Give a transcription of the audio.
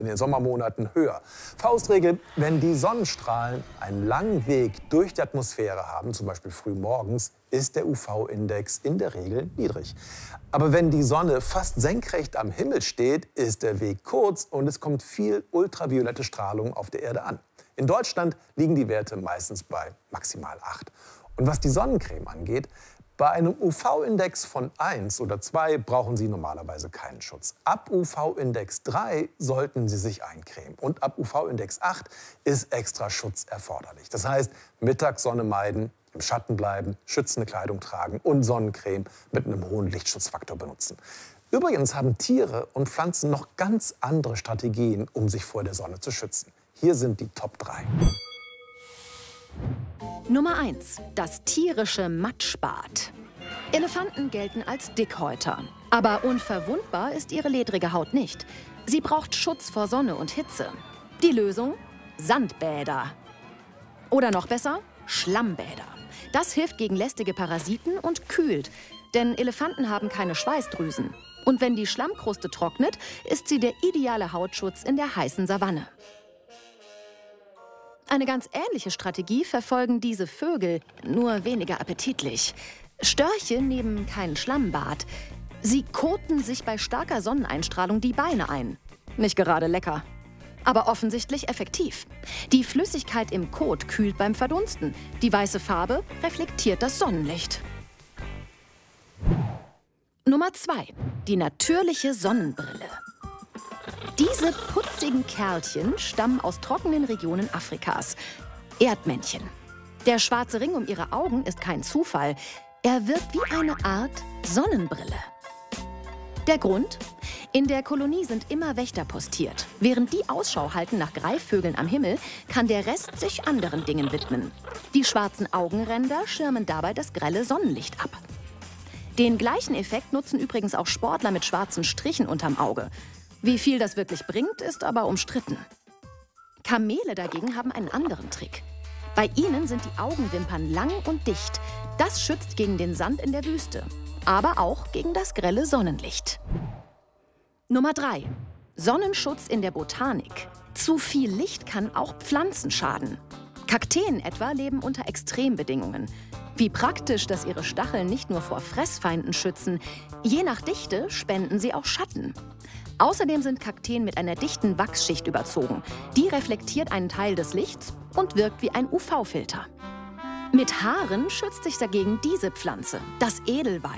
in den Sommermonaten höher. Faustregel: Wenn die Sonnenstrahlen einen langen Weg durch die Atmosphäre haben, zum Beispiel früh morgens, ist der UV-Index in der Regel niedrig. Aber wenn die Sonne fast senkrecht am Himmel steht, ist der Weg kurz und es kommt viel ultraviolette Strahlung auf der Erde an. In Deutschland liegen die Werte meistens bei maximal 8. Und was die Sonnencreme angeht, bei einem UV-Index von 1 oder 2 brauchen Sie normalerweise keinen Schutz. Ab UV-Index 3 sollten Sie sich eincremen. Und ab UV-Index 8 ist extra Schutz erforderlich. Das heißt, Mittagssonne meiden, im Schatten bleiben, schützende Kleidung tragen und Sonnencreme mit einem hohen Lichtschutzfaktor benutzen. Übrigens haben Tiere und Pflanzen noch ganz andere Strategien, um sich vor der Sonne zu schützen. Hier sind die Top 3. Nummer 1. Das tierische Matschbad. Elefanten gelten als Dickhäuter. Aber unverwundbar ist ihre ledrige Haut nicht. Sie braucht Schutz vor Sonne und Hitze. Die Lösung? Sandbäder. Oder noch besser, Schlammbäder. Das hilft gegen lästige Parasiten und kühlt. Denn Elefanten haben keine Schweißdrüsen. Und wenn die Schlammkruste trocknet, ist sie der ideale Hautschutz in der heißen Savanne. Eine ganz ähnliche Strategie verfolgen diese Vögel, nur weniger appetitlich. Störche nehmen kein Schlammbad. Sie koten sich bei starker Sonneneinstrahlung die Beine ein. Nicht gerade lecker, aber offensichtlich effektiv. Die Flüssigkeit im Kot kühlt beim Verdunsten. Die weiße Farbe reflektiert das Sonnenlicht. Nummer 2. Die natürliche Sonnenbrille. Diese putzigen Kerlchen stammen aus trockenen Regionen Afrikas. Erdmännchen. Der schwarze Ring um ihre Augen ist kein Zufall. Er wirkt wie eine Art Sonnenbrille. Der Grund? In der Kolonie sind immer Wächter postiert. Während die Ausschau halten nach Greifvögeln am Himmel, kann der Rest sich anderen Dingen widmen. Die schwarzen Augenränder schirmen dabei das grelle Sonnenlicht ab. Den gleichen Effekt nutzen übrigens auch Sportler mit schwarzen Strichen unterm Auge. Wie viel das wirklich bringt, ist aber umstritten. Kamele dagegen haben einen anderen Trick. Bei ihnen sind die Augenwimpern lang und dicht. Das schützt gegen den Sand in der Wüste, aber auch gegen das grelle Sonnenlicht. Nummer 3. Sonnenschutz in der Botanik. Zu viel Licht kann auch Pflanzen schaden. Kakteen etwa leben unter Extrembedingungen. Wie praktisch, dass ihre Stacheln nicht nur vor Fressfeinden schützen. Je nach Dichte spenden sie auch Schatten. Außerdem sind Kakteen mit einer dichten Wachsschicht überzogen. Die reflektiert einen Teil des Lichts und wirkt wie ein UV-Filter. Mit Haaren schützt sich dagegen diese Pflanze, das Edelweiß.